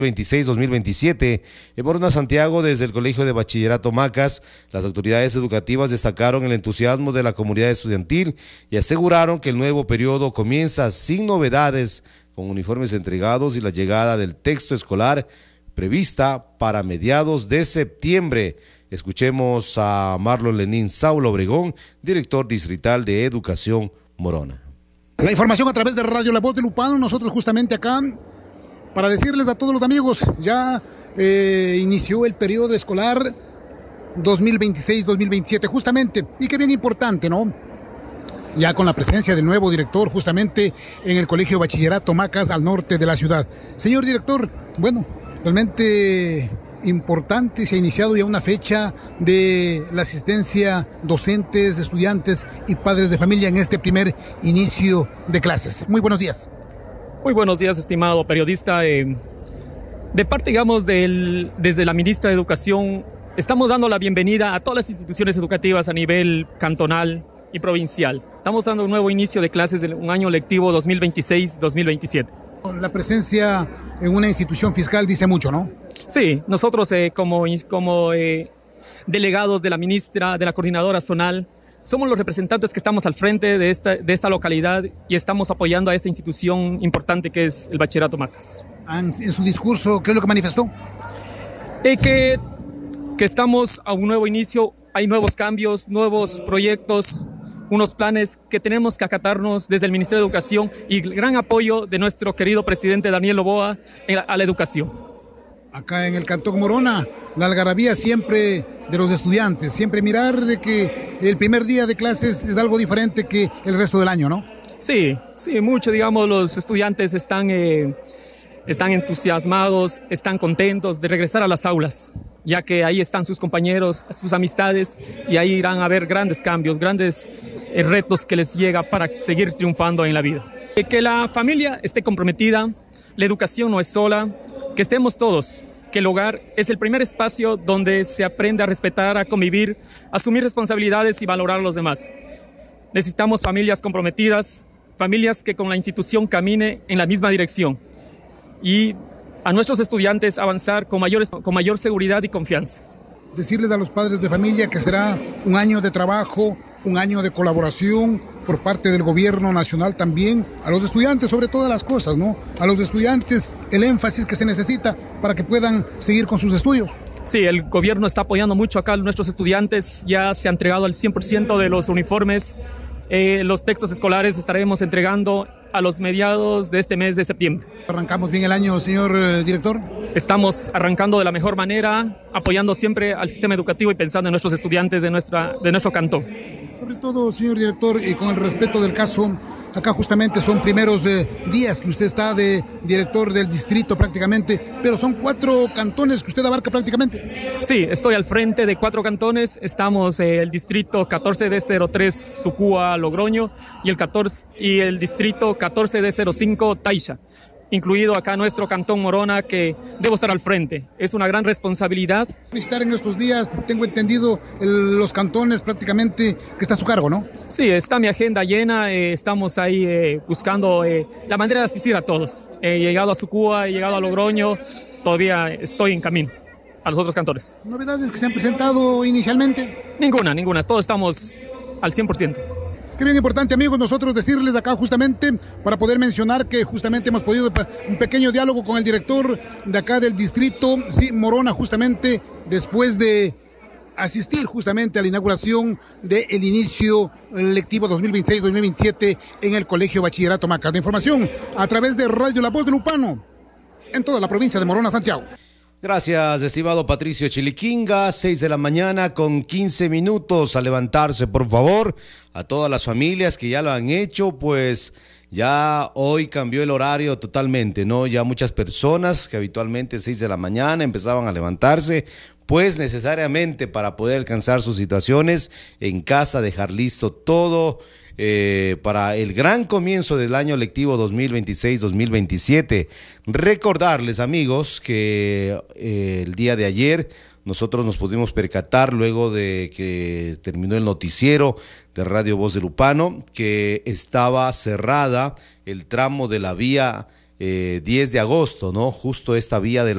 2026-2027. En Morona, Santiago, desde el Colegio de Bachillerato Macas, las autoridades educativas destacaron el entusiasmo de la comunidad estudiantil y aseguraron que el nuevo periodo comienza sin novedades, con uniformes entregados y la llegada del texto escolar prevista para mediados de septiembre. Escuchemos a Marlon Lenín Saulo Obregón, director distrital de Educación Morona. La información a través de Radio La Voz de Lupano, nosotros justamente acá para decirles a todos los amigos, ya inició el periodo escolar 2026-2027 justamente, y que bien importante, ¿no? Ya con la presencia del nuevo director justamente en el Colegio Bachillerato Macas al norte de la ciudad. Señor director, bueno, realmente importante, se ha iniciado ya una fecha de la asistencia docentes, estudiantes y padres de familia en este primer inicio de clases. Muy buenos días. Muy buenos días, estimado periodista. De parte, digamos, desde la ministra de Educación, estamos dando la bienvenida a todas las instituciones educativas a nivel cantonal y provincial. Estamos dando un nuevo inicio de clases de un año lectivo 2026-2027. La presencia en una institución fiscal dice mucho, ¿no? Sí, nosotros como delegados de la ministra, de la coordinadora zonal, somos los representantes que estamos al frente de esta localidad y estamos apoyando a esta institución importante que es el Bachillerato Macas. En su discurso, ¿qué es lo que manifestó? Que estamos a un nuevo inicio, hay nuevos cambios, nuevos proyectos, unos planes que tenemos que acatarnos desde el Ministerio de Educación y el gran apoyo de nuestro querido presidente Daniel Noboa a la educación. Acá en el Cantón Morona, la algarabía siempre de los estudiantes, siempre mirar de que el primer día de clases es algo diferente que el resto del año, ¿no? Sí, mucho, digamos, los estudiantes están entusiasmados, están contentos de regresar a las aulas, ya que ahí están sus compañeros, sus amistades, y ahí irán a ver grandes cambios, grandes retos que les llega para seguir triunfando en la vida. Que la familia esté comprometida, la educación no es sola, que estemos todos, que el hogar es el primer espacio donde se aprende a respetar, a convivir, a asumir responsabilidades y valorar a los demás. Necesitamos familias comprometidas, familias que con la institución camine en la misma dirección y a nuestros estudiantes avanzar con mayor seguridad y confianza. Decirles a los padres de familia que será un año de trabajo, un año de colaboración por parte del gobierno nacional también, a los estudiantes sobre todas las cosas, ¿no? A los estudiantes el énfasis que se necesita para que puedan seguir con sus estudios. Sí, el gobierno está apoyando mucho acá a nuestros estudiantes, ya se ha entregado el 100% de los uniformes, los textos escolares estaremos entregando a los mediados de este mes de septiembre. ¿Arrancamos bien el año, señor director? Estamos arrancando de la mejor manera, apoyando siempre al sistema educativo y pensando en nuestros estudiantes de nuestro cantón. Sobre todo, señor director, y con el respeto del caso, acá justamente son primeros días que usted está de director del distrito prácticamente, pero son 4 cantones que usted abarca prácticamente. Sí, estoy al frente de 4 cantones, estamos el distrito 14D03 Sucúa Logroño y el distrito 14D05 Taisha, incluido acá nuestro Cantón Morona, que debo estar al frente. Es una gran responsabilidad. Visitar en estos días, tengo entendido, los cantones prácticamente que está a su cargo, ¿no? Sí, está mi agenda llena, estamos ahí buscando la manera de asistir a todos. He llegado a Sucúa, he llegado a Logroño, todavía estoy en camino a los otros cantones. ¿Novedades que se han presentado inicialmente? Ninguna, todos estamos al 100%. Qué bien importante, amigos, nosotros decirles acá justamente para poder mencionar que justamente hemos podido un pequeño diálogo con el director de acá del distrito, sí, Morona, justamente después de asistir justamente a la inauguración del inicio lectivo 2026-2027 en el Colegio Bachillerato Macas. De información a través de Radio La Voz de Lupano, en toda la provincia de Morona, Santiago. Gracias, estimado Patricio Chiliquinga. 6 de la mañana con 15 minutos. A levantarse, por favor. A todas las familias que ya lo han hecho, pues ya hoy cambió el horario totalmente, ¿no? Ya muchas personas que habitualmente 6 de la mañana empezaban a levantarse, pues necesariamente para poder alcanzar sus situaciones en casa, dejar listo todo para el gran comienzo del año lectivo 2026-2027. Recordarles, amigos, que el día de ayer nosotros nos pudimos percatar, luego de que terminó el noticiero de Radio Voz de Lupano, que estaba cerrada el tramo de la vía 10 de agosto, ¿no? Justo esta vía de